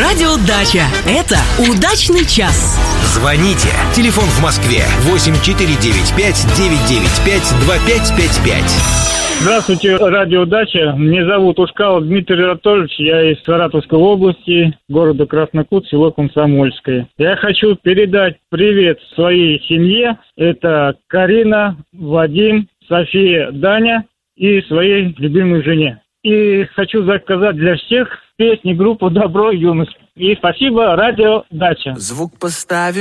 Радио Дача. Это удачный час. Звоните. Телефон в Москве 8495-995-2555. Здравствуйте, радио Дача. Меня зовут Ушкалов Дмитрий Анатольевич. Я из Саратовской области, города Краснокут, село Комсомольское. Я хочу передать привет своей семье. Это Карина, Вадим, София, Даня и своей любимой жене. И хочу заказать для всех песни группы «Добро и юность». И спасибо, радио Дача. Звук поставим.